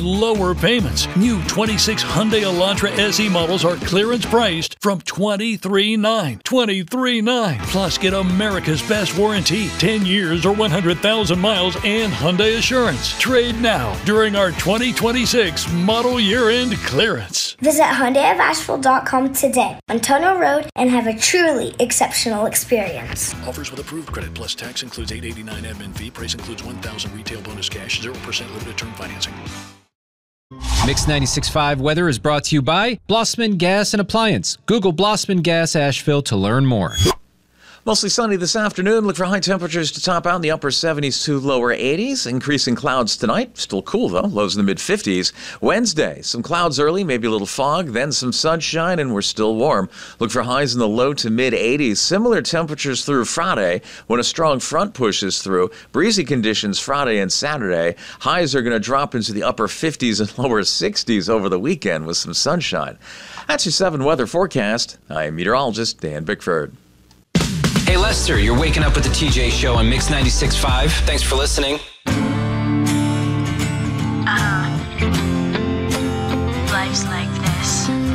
lower payments. New 26 Hyundai Elantra SE models are clearance priced from $23,900. $23,900. Plus, get America's best warranty, 10 years or 100,000 miles, and Hyundai Assurance. Trade now during our 2026 model year-end clearance. Visit HyundaiofAsheville.com today on Tunnel Road and have a truly exceptional experience. Offers with approved credit plus tax includes $889 admin fee. Price includes $1,000 retail bonus cash, 0% limited term financing. Mix 96.5 weather is brought to you by Blossman Gas and Appliance. Google Blossman Gas Asheville to learn more. Mostly sunny this afternoon. Look for high temperatures to top out in the upper 70s to lower 80s. Increasing clouds tonight. Still cool, though. Lows in the mid-50s. Wednesday, some clouds early, maybe a little fog, then some sunshine, and we're still warm. Look for highs in the low to mid-80s. Similar temperatures through Friday when a strong front pushes through. Breezy conditions Friday and Saturday. Highs are going to drop into the upper 50s and lower 60s over the weekend with some sunshine. That's your 7 weather forecast. I'm meteorologist Dan Bickford. Hey, Lester, you're waking up with the TJ Show on Mix 96.5. Thanks for listening.